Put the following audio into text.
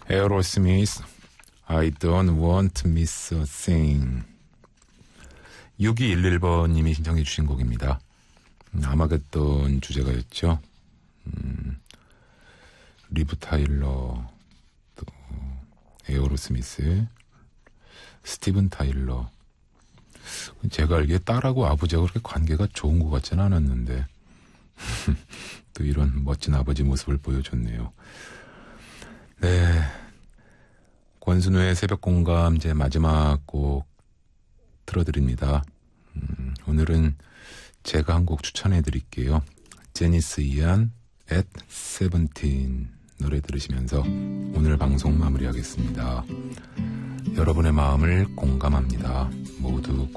에어로스미스 I don't want to miss a thing. 6211번님이 신청해 주신 곡입니다. 아마겟돈 주제가였죠. 리브 타일러, 또 에어로스미스, 스티븐 타일러. 제가 알기에 딸하고 아버지하고 그렇게 관계가 좋은 것 같지는 않았는데 또 이런 멋진 아버지 모습을 보여줬네요. 네, 권순우의 새벽공감 제 마지막 곡 틀어드립니다. 오늘은 제가 한 곡 추천해드릴게요. 제니스 이안 at 17 노래 들으시면서 오늘 방송 마무리하겠습니다. 여러분의 마음을 공감합니다. 모두